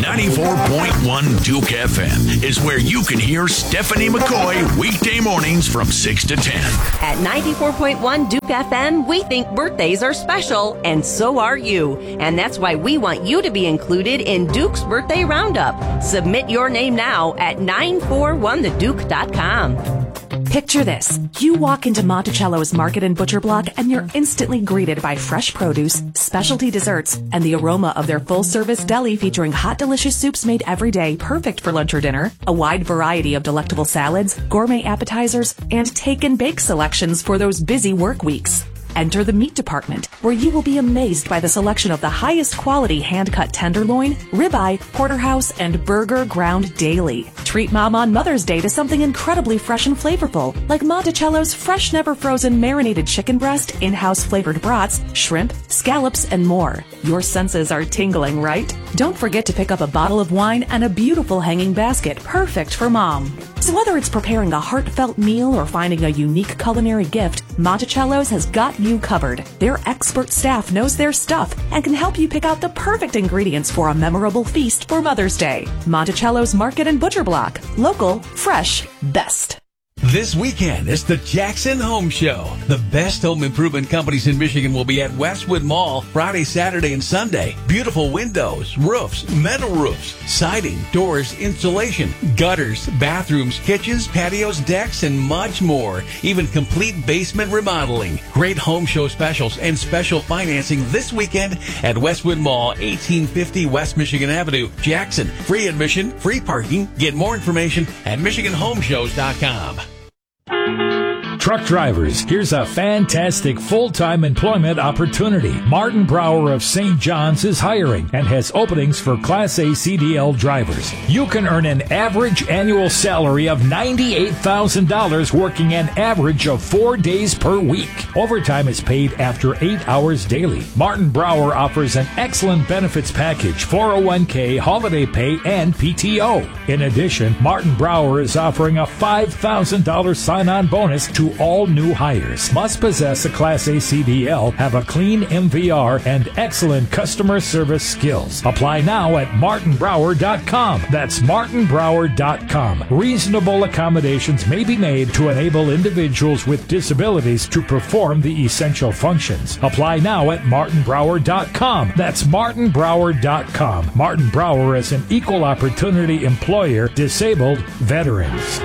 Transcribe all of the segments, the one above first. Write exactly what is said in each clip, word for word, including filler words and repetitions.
ninety-four point one Duke F M is where you can hear Stephanie McCoy weekday mornings from six to ten. At ninety-four point one Duke F M, we think birthdays are special, and so are you. And that's why we want you to be included in Duke's Birthday Roundup. Submit your name now at nine four one the duke dot com. Picture this. You walk into Monticello's Market and Butcher Block and you're instantly greeted by fresh produce, specialty desserts, and the aroma of their full-service deli featuring hot, delicious soups made every day, perfect for lunch or dinner, a wide variety of delectable salads, gourmet appetizers, and take-and-bake selections for those busy work weeks. Enter the meat department, where you will be amazed by the selection of the highest quality hand-cut tenderloin, ribeye, porterhouse, and burger ground daily. Treat Mom on Mother's Day to something incredibly fresh and flavorful, like Monticello's fresh, never-frozen marinated chicken breast, in-house flavored brats, shrimp, scallops, and more. Your senses are tingling, right? Don't forget to pick up a bottle of wine and a beautiful hanging basket, perfect for Mom. So whether it's preparing a heartfelt meal or finding a unique culinary gift, Monticello's has got you covered. Their expert staff knows their stuff and can help you pick out the perfect ingredients for a memorable feast for Mother's Day. Monticello's Market and Butcher Block. Local, fresh, best. This weekend is the Jackson Home Show. The best home improvement companies in Michigan will be at Westwood Mall Friday, Saturday, and Sunday. Beautiful windows, roofs, metal roofs, siding, doors, insulation, gutters, bathrooms, kitchens, patios, decks, and much more. Even complete basement remodeling. Great home show specials and special financing this weekend at Westwood Mall, eighteen fifty West Michigan Avenue, Jackson. Free admission, free parking. Get more information at michigan home shows dot com. Truck drivers, here's a fantastic full-time employment opportunity. Martin Brower of Saint John's is hiring and has openings for Class A C D L drivers. You can earn an average annual salary of ninety-eight thousand dollars working an average of four days per week. Overtime is paid after eight hours daily. Martin Brower offers an excellent benefits package, four oh one k, holiday pay, and P T O. In addition, Martin Brower is offering a five thousand dollars sign-on bonus to all new hires. Must possess a Class A C D L, have a clean M V R, and excellent customer service skills. Apply now at martin brower dot com. That's martin brower dot com. Reasonable accommodations may be made to enable individuals with disabilities to perform the essential functions. Apply now at martin brower dot com. That's martin brower dot com. Martin Brower is an equal opportunity employer, disabled veterans.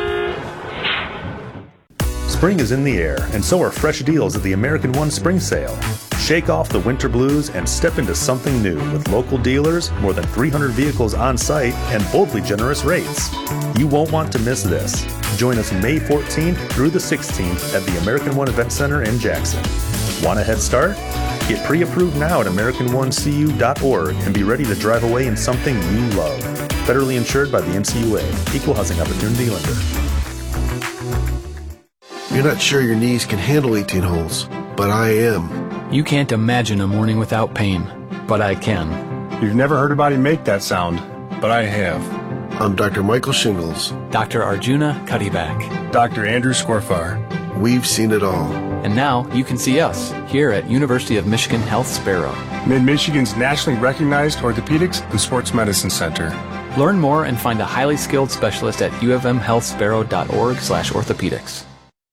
Spring is in the air, and so are fresh deals at the American One Spring Sale. Shake off the winter blues and step into something new with local dealers, more than three hundred vehicles on site, and boldly generous rates. You won't want to miss this. Join us May fourteenth through the sixteenth at the American One Event Center in Jackson. Want a head start? Get pre-approved now at american one c u dot org and be ready to drive away in something you love. Federally insured by the N C U A. Equal Housing Opportunity Lender. You're not sure your knees can handle eighteen holes, but I am. You can't imagine a morning without pain, but I can. You've never heard anybody make that sound, but I have. I'm Doctor Michael Shingles. Doctor Arjuna Cuddyback. Doctor Andrew Scorfar. We've seen it all. And now you can see us here at University of Michigan Health Sparrow. Mid-Michigan's nationally recognized orthopedics and sports medicine center. Learn more and find a highly skilled specialist at u of m health sparrow dot org slash orthopedics.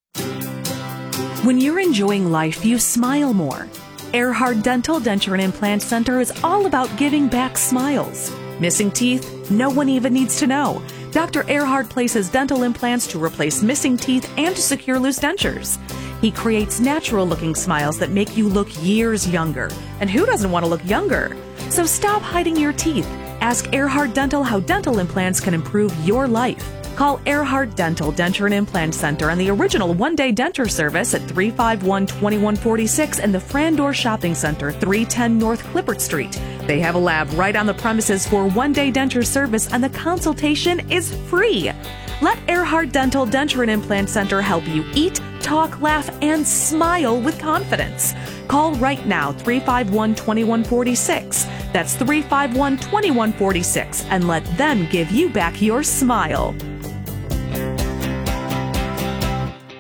When you're enjoying life, you smile more. Earhart Dental Denture and Implant Center is all about giving back smiles. Missing teeth? No one even needs to know. Doctor Earhart places dental implants to replace missing teeth and to secure loose dentures. He creates natural-looking smiles that make you look years younger. And who doesn't want to look younger? So stop hiding your teeth. Ask Earhart Dental how dental implants can improve your life. Call Earhart Dental Denture and Implant Center and the original one-day denture service at three five one, two one four six and the Frandor Shopping Center, three ten North Clippert Street. They have a lab right on the premises for one-day denture service, and the consultation is free. Let Earhart Dental Denture and Implant Center help you eat, talk, laugh, and smile with confidence. Call right now, three five one, two one four six. That's three five one, two one four six, and let them give you back your smile.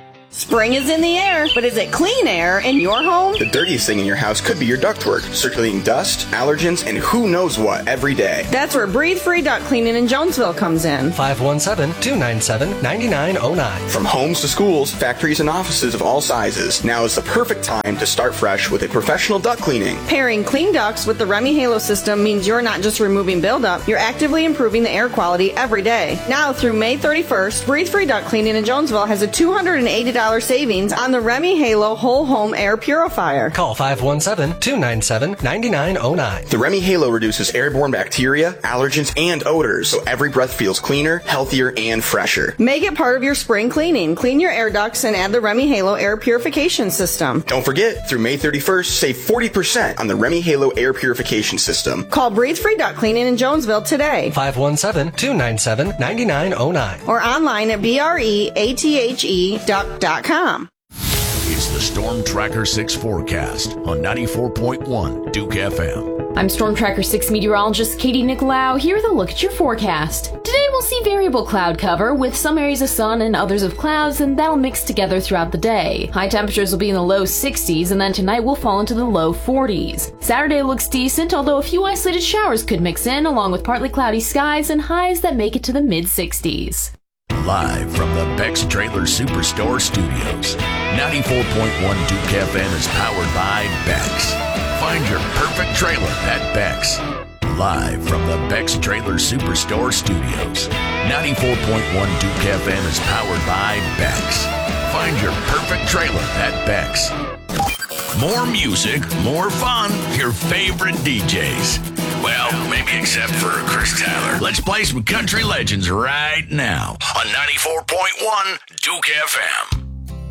Spring is in the air, but is it clean air in your home? The dirtiest thing in your house could be your ductwork, circulating dust, allergens, and who knows what every day. That's where Breathe Free Duct Cleaning in Jonesville comes in. five one seven, two nine seven, nine nine zero nine. From homes to schools, factories, and offices of all sizes, now is the perfect time to start fresh with a professional duct cleaning. Pairing clean ducts with the Remy Halo system means you're not just removing buildup, you're actively improving the air quality every day. Now through May thirty-first, Breathe Free Duct Cleaning in Jonesville has a two hundred eighty dollars savings on the Remy Halo Whole Home Air Purifier. Call five one seven, two nine seven, nine nine zero nine. The Remy Halo reduces airborne bacteria, allergens, and odors, so every breath feels cleaner, healthier, and fresher. Make it part of your spring cleaning. Clean your air ducts and add the Remy Halo Air Purification System. Don't forget, through May thirty-first, save forty percent on the Remy Halo Air Purification System. Call Breathe Free Duct Cleaning in Jonesville today. five one seven, two nine seven, nine nine zero nine. Or online at B R E A T H E duct dot com. It's the Storm Tracker six forecast on ninety-four point one Duke F M. I'm Storm Tracker six meteorologist Katie Nicolau here with a look at your forecast. Today we'll see variable cloud cover with some areas of sun and others of clouds, and that'll mix together throughout the day. High temperatures will be in the low sixties, and then tonight we'll fall into the low forties. Saturday looks decent, although a few isolated showers could mix in, along with partly cloudy skies and highs that make it to the mid sixties. Live from the Beck's Trailer Superstore Studios, ninety-four point one Duke F M is powered by Beck's. Find your perfect trailer at Beck's. Live from the Beck's Trailer Superstore Studios, ninety-four point one Duke F M is powered by Beck's. Find your perfect trailer at Beck's. More music, more fun, your favorite D Js. Well, maybe except for Chris Tyler. Let's play some country legends right now on ninety-four point one Duke F M.